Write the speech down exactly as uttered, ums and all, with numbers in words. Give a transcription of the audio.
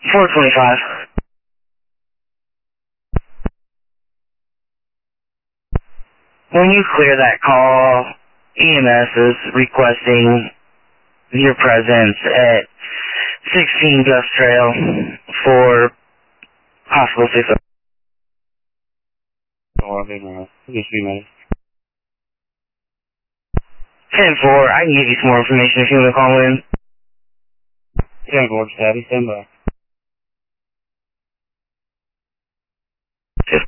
four twenty-five. When you clear that call, E M S is requesting your presence at sixteen Gus Trail for possible six. ten four, I can give you some more information if you want to call in. ten four, just have you stand by.